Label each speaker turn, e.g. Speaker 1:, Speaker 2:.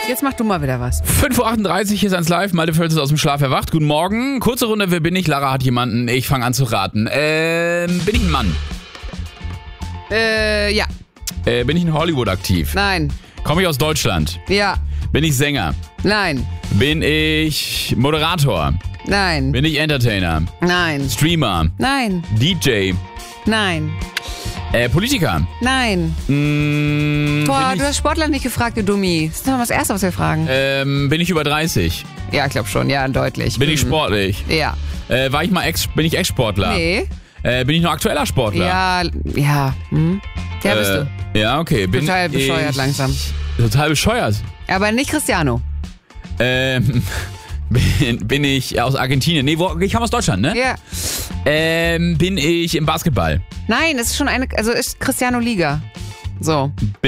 Speaker 1: Jetzt mach du mal wieder was.
Speaker 2: 5.38 Uhr, hier ist 1 Live. Malte Völz ist aus dem Schlaf erwacht. Guten Morgen. Kurze Runde, wer bin ich? Lara hat jemanden. Ich fange an zu raten. Bin ich ein Mann?
Speaker 1: Ja.
Speaker 2: Bin ich in Hollywood aktiv?
Speaker 1: Nein.
Speaker 2: Komme ich aus Deutschland?
Speaker 1: Ja.
Speaker 2: Bin ich Sänger?
Speaker 1: Nein.
Speaker 2: Bin ich Moderator?
Speaker 1: Nein.
Speaker 2: Bin ich Entertainer?
Speaker 1: Nein.
Speaker 2: Streamer?
Speaker 1: Nein.
Speaker 2: DJ?
Speaker 1: Nein.
Speaker 2: Politiker?
Speaker 1: Nein. Boah, du hast Sportler nicht gefragt, du Dummi. Das ist doch mal das Erste, was wir fragen.
Speaker 2: Bin ich über 30?
Speaker 1: Ja, ich glaube schon. Ja, deutlich.
Speaker 2: Bin ich sportlich?
Speaker 1: Ja.
Speaker 2: Bin ich Ex-Sportler?
Speaker 1: Nee.
Speaker 2: Bin ich noch aktueller Sportler?
Speaker 1: Ja. Ja. Ja, bist du.
Speaker 2: Ja, okay.
Speaker 1: Total bescheuert langsam.
Speaker 2: Total bescheuert?
Speaker 1: Aber nicht Cristiano.
Speaker 2: Bin ich aus Argentinien? Nee, ich komme aus Deutschland, ne?
Speaker 1: Ja.
Speaker 2: Bin ich im Basketball?
Speaker 1: Nein, es ist schon ist Cristiano Liga. So.